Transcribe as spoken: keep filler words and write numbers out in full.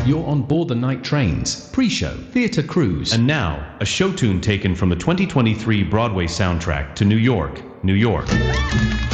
You're on board the night trains, pre-show, theater cruise. And now, a show tune taken from the twenty twenty-three Broadway soundtrack to New York, New York.